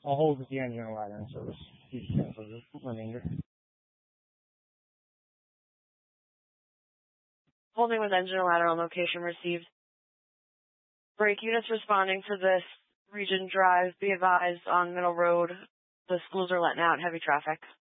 I'll hold with the engine and ladder in service. Please stand for the remainder. Holding with engine and ladder on location received. Brake units responding to this region drive, be advised on Middle Road. The schools are letting out heavy traffic.